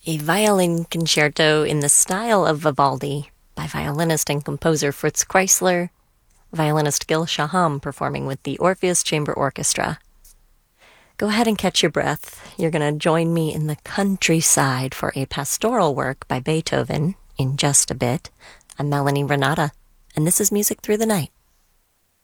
A violin concerto in the style of Vivaldi by violinist and composer Fritz Kreisler, violinist Gil Shaham performing with the Orpheus Chamber Orchestra. Go ahead and catch your breath. You're going to join me in the countryside for a pastoral work by Beethoven in just a bit. I'm Melanie Renata, and this is Music Through the Night.